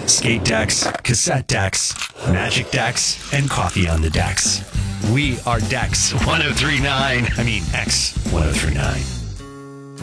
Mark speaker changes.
Speaker 1: skate decks, cassette decks, magic decks, and coffee on the decks. We are Dex 1039. I mean, X 1039.